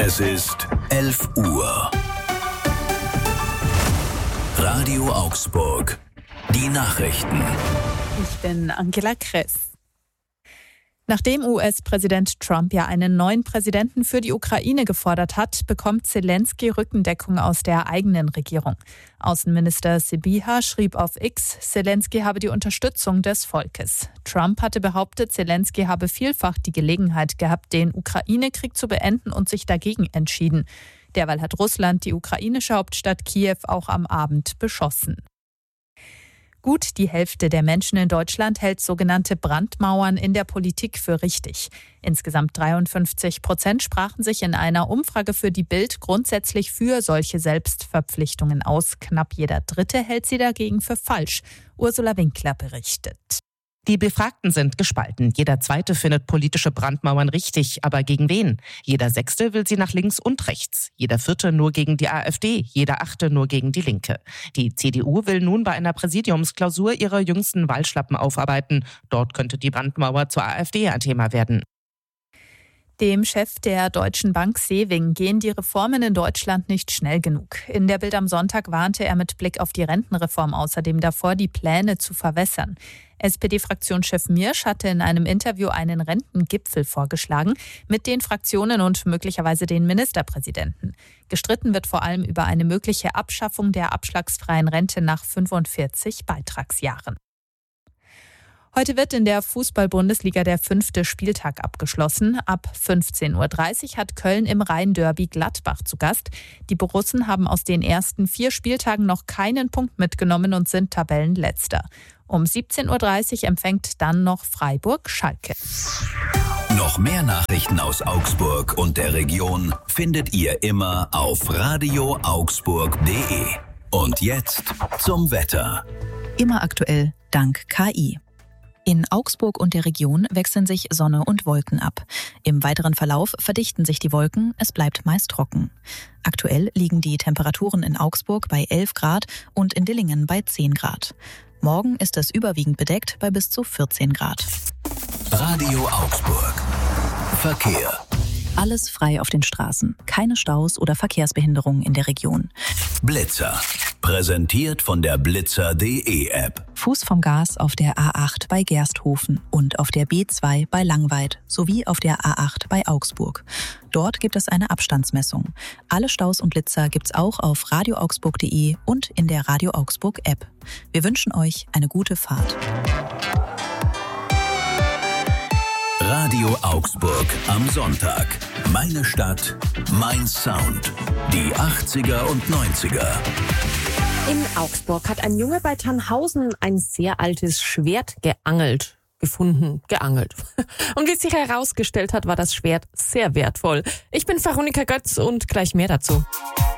Es ist 11 Uhr. Radio Augsburg. Die Nachrichten. Ich bin Angela Kress. Nachdem US-Präsident Trump ja einen neuen Präsidenten für die Ukraine gefordert hat, bekommt Zelensky Rückendeckung aus der eigenen Regierung. Außenminister Sybiha schrieb auf X, Zelensky habe die Unterstützung des Volkes. Trump hatte behauptet, Zelensky habe vielfach die Gelegenheit gehabt, den Ukraine-Krieg zu beenden und sich dagegen entschieden. Derweil hat Russland die ukrainische Hauptstadt Kiew auch am Abend beschossen. Gut die Hälfte der Menschen in Deutschland hält sogenannte Brandmauern in der Politik für richtig. Insgesamt 53% sprachen sich in einer Umfrage für die Bild grundsätzlich für solche Selbstverpflichtungen aus. Knapp jeder Dritte hält sie dagegen für falsch. Ursula Winkler berichtet. Die Befragten sind gespalten. Jeder Zweite findet politische Brandmauern richtig, aber gegen wen? Jeder Sechste will sie nach links und rechts. Jeder Vierte nur gegen die AfD, jeder Achte nur gegen die Linke. Die CDU will nun bei einer Präsidiumsklausur ihre jüngsten Wahlschlappen aufarbeiten. Dort könnte die Brandmauer zur AfD ein Thema werden. Dem Chef der Deutschen Bank Sewing gehen die Reformen in Deutschland nicht schnell genug. In der Bild am Sonntag warnte er mit Blick auf die Rentenreform außerdem davor, die Pläne zu verwässern. SPD-Fraktionschef Mirsch hatte in einem Interview einen Rentengipfel vorgeschlagen mit den Fraktionen und möglicherweise den Ministerpräsidenten. Gestritten wird vor allem über eine mögliche Abschaffung der abschlagsfreien Rente nach 45 Beitragsjahren. Heute wird in der Fußball-Bundesliga der 5. Spieltag abgeschlossen. Ab 15.30 Uhr hat Köln im Rhein-Derby Gladbach zu Gast. Die Borussen haben aus den ersten 4 Spieltagen noch keinen Punkt mitgenommen und sind Tabellenletzter. Um 17.30 Uhr empfängt dann noch Freiburg Schalke. Noch mehr Nachrichten aus Augsburg und der Region findet ihr immer auf radioaugsburg.de. Und jetzt zum Wetter. Immer aktuell dank KI. In Augsburg und der Region wechseln sich Sonne und Wolken ab. Im weiteren Verlauf verdichten sich die Wolken, es bleibt meist trocken. Aktuell liegen die Temperaturen in Augsburg bei 11 Grad und in Dillingen bei 10 Grad. Morgen ist es überwiegend bedeckt bei bis zu 14 Grad. Radio Augsburg. Verkehr. Alles frei auf den Straßen. Keine Staus oder Verkehrsbehinderungen in der Region. Blitzer. Präsentiert von der Blitzer.de App. Fuß vom Gas auf der A8 bei Gersthofen und auf der B2 bei Langweid sowie auf der A8 bei Augsburg. Dort gibt es eine Abstandsmessung. Alle Staus und Blitzer gibt's auch auf radioaugsburg.de und in der Radio Augsburg App. Wir wünschen euch eine gute Fahrt. Radio Augsburg am Sonntag. Meine Stadt, mein Sound. Die 80er und 90er. In Augsburg hat ein Junge bei Tannhausen ein sehr altes Schwert gefunden. Und wie es sich herausgestellt hat, war das Schwert sehr wertvoll. Ich bin Veronika Götz und gleich mehr dazu.